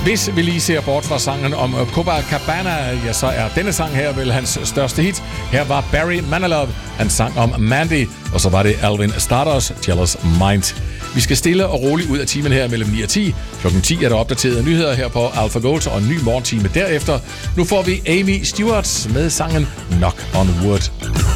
Hvis vi lige ser bort fra sangen om Copacabana, ja, så er denne sang her vel hans største hit. Her var Barry Manilow, han sang om Mandy, og så var det Alvin Stardust, Jealous Mind. Vi skal stille og roligt ud af timen her mellem 9 og 10. Klokken 10 er der opdaterede nyheder her på Alpha Gold og en ny morgentime derefter. Nu får vi Amy Stewart med sangen Knock on Wood.